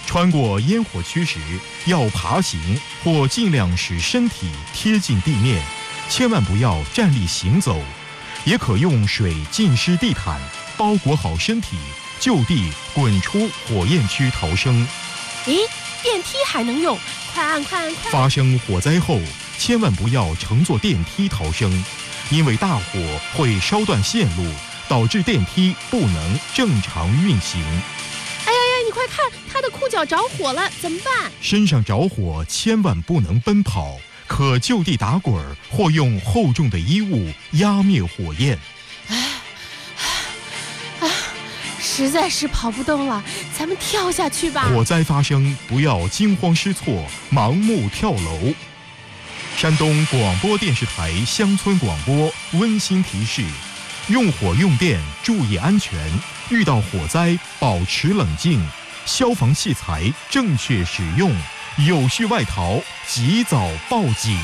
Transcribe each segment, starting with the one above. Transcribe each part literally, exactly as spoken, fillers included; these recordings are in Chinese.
穿过烟火区时，要爬行或尽量使身体贴近地面，千万不要站立行走。也可用水浸湿地毯，包裹好身体，就地滚出火焰区逃生。 咦，电梯还能用？快按快按快！ 发生火灾后，千万不要乘坐电梯逃生，因为大火会烧断线路，导致电梯不能正常运行。 哎呀呀，你快看，他的裤脚着火了，怎么办？ 身上着火千万不能奔跑，可就地打滚或用厚重的衣物压灭火焰。 哎，啊，实在是跑不动了，咱们跳下去吧。 火灾发生，不要惊慌失措，盲目跳楼。山东广播电视台乡村广播温馨提示：用火用电注意安全，遇到火灾保持冷静，消防器材正确使用，有序外逃，及早报警。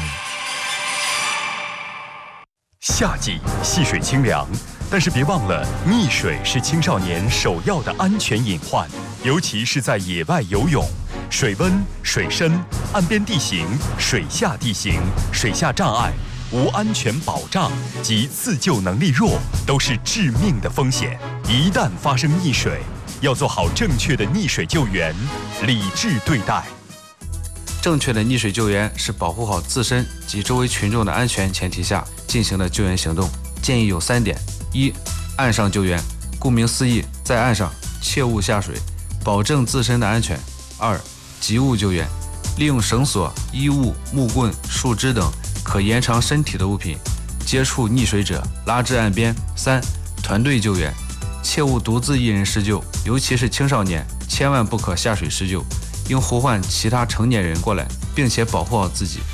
夏季戏水清凉，但是别忘了，溺水是青少年首要的安全隐患，尤其是在野外游泳。水温、水深、岸边地形、水下地形、水下障碍、无安全保障及自救能力弱，都是致命的风险。一旦发生溺水，要做好正确的溺水救援，理智对待。 正确的溺水救援是保护好自身及周围群众的安全前提下进行的救援行动。建议有三点：一、岸上救援，顾名思义，在岸上切勿下水，保证自身的安全。二、急物救援，利用绳索、衣物、木棍、树枝等可延长身体的物品，接触溺水者拉至岸边。三、团队救援，切勿独自一人施救，尤其是青少年，千万不可下水施救，应呼唤其他成年人过来，并且保护好自己。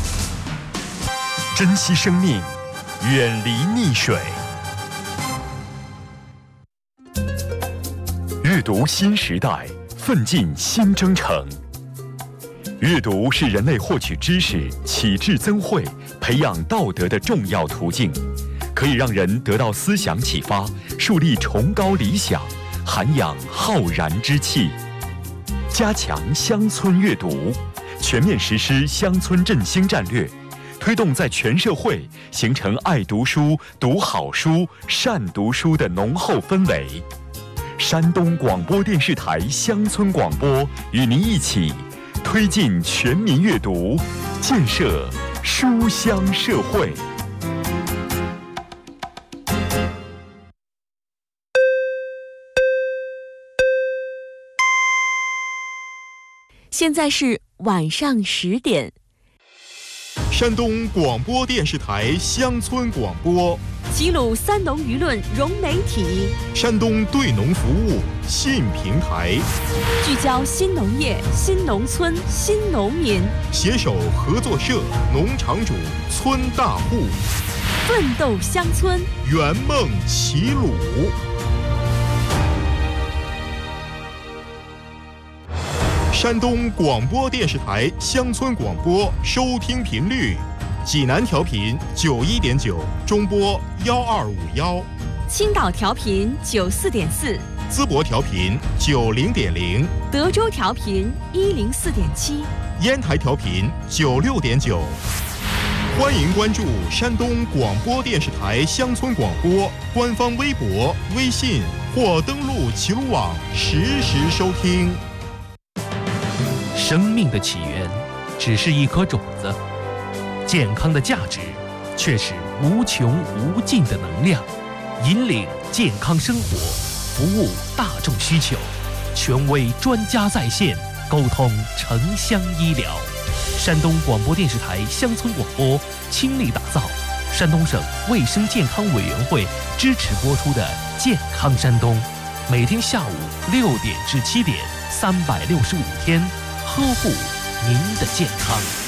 珍惜生命，远离溺水。阅读新时代，奋进新征程。阅读是人类获取知识、启智增慧、培养道德的重要途径，可以让人得到思想启发，树立崇高理想，涵养浩然之气。加强乡村阅读，全面实施乡村振兴战略，推动在全社会形成爱读书、读好书、善读书的浓厚氛围。山东广播电视台乡村广播与您一起推进全民阅读，建设书香社会。 现在是晚上十点。 山东广播电视台乡村广播， 齐鲁三农舆论融媒体， 山东对农服务信平台， 聚焦新农业、新农村、新农民， 携手合作社、农场主、村大户， 奋斗乡村， 圆梦齐鲁。山东广播电视台乡村广播收听频率：济南调频九一点九，中波幺二五幺； 青岛调频九四点四， 淄博调频九零点零， 德州调频一零四点七， 烟台调频九六点九。欢迎关注山东广播电视台乡村广播官方微博、微信，或登录齐鲁网实时收听。 生命的起源只是一颗种子，健康的价值却是无穷无尽的能量。引领健康生活，服务大众需求，权威专家在线，沟通城乡医疗。山东广播电视台乡村广播倾力打造山东省卫生健康委员会支持播出的《健康山东》，每天下午六点至七点，三百六十五天，呵护您的健康。